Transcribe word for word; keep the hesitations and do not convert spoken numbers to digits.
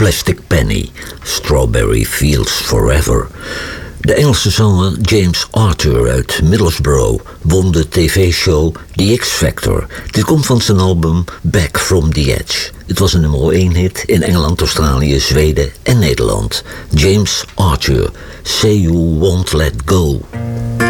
Plastic Penny, Strawberry Fields Forever. De Engelse zanger James Arthur uit Middlesbrough won de tv-show The X Factor. Dit komt van zijn album Back From The Edge. Het was een nummer één hit in Engeland, Australië, Zweden en Nederland. James Arthur, Say You Won't Let Go.